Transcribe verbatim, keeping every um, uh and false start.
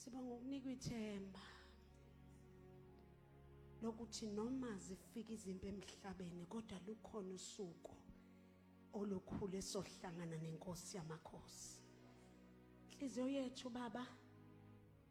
Sibonga ukunika ithemba lokuthi noma zifika izimpi emhlabeni kodwa lukhona usuku olukhulu esohlangana nenkosi yamakhosi. Inhliziyo yethu Baba